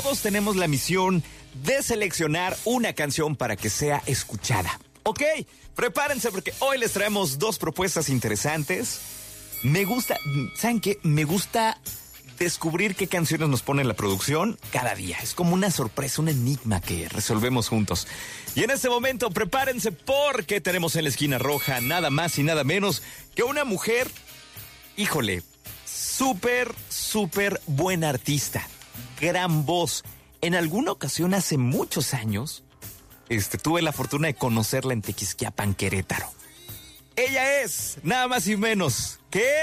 todos tenemos la misión de seleccionar una canción para que sea escuchada. ¿Ok? Prepárense porque hoy les traemos dos propuestas interesantes. Me gusta, ¿saben qué? Me gusta descubrir qué canciones nos pone la producción cada día. Es como una sorpresa, un enigma que resolvemos juntos. Y en este momento prepárense porque tenemos en la esquina roja nada más y nada menos que una mujer, híjole, súper buena artista, gran voz. En alguna ocasión hace muchos años, tuve la fortuna de conocerla en Tequisquiapan, Querétaro. Ella es nada más y menos que